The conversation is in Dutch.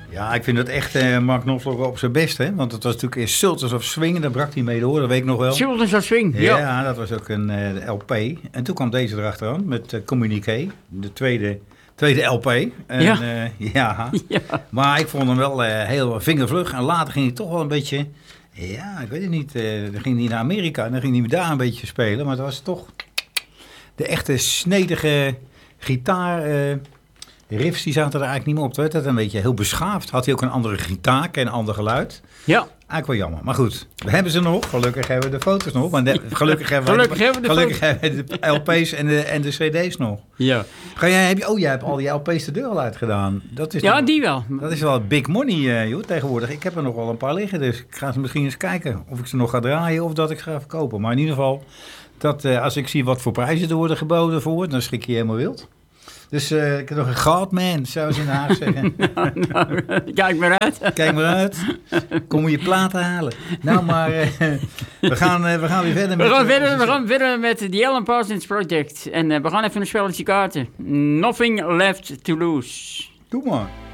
Ja, ik vind het echt Mark Knopfler op zijn best, hè. Want het was natuurlijk eerst Sultans of Swing. Daar brak hij mee door, dat weet ik nog wel. Sultans of Swing, ja. Ja, dat was ook een LP. En toen kwam deze erachteraan met Communiqué. De tweede LP. En, Ja. Ja. Ja. Maar ik vond hem wel heel vingervlug. En later ging hij toch wel een beetje... Ja, ik weet het niet. Dan ging hij naar Amerika en dan ging hij daar een beetje spelen. Maar het was toch de echte snedige gitaar... riffs die zaten er eigenlijk niet meer op. Het werd een beetje heel beschaafd. Had hij ook een andere gitaar en een ander geluid. Ja. Eigenlijk wel jammer. Maar goed, we hebben ze nog. Gelukkig hebben we de foto's nog. Maar gelukkig hebben we de LP's en de CD's nog. Ja. Jij hebt al die LP's de deur al uitgedaan. Dat is Die wel. Dat is wel big money joh, tegenwoordig. Ik heb er nog wel een paar liggen. Dus ik ga ze misschien eens kijken of ik ze nog ga draaien of dat ik ga verkopen. Maar in ieder geval, als ik zie wat voor prijzen er worden geboden voor, dan schrik je helemaal wild. Dus ik heb nog een goudman, zou ze in Den Haag zeggen. Nou, kijk maar uit. Kijk maar uit. Kom je platen halen. Nou, maar we gaan weer verder met... We gaan verder met The Alan Parsons Project. En we gaan even een spelletje kaarten. Nothing Left to Lose. Doe maar.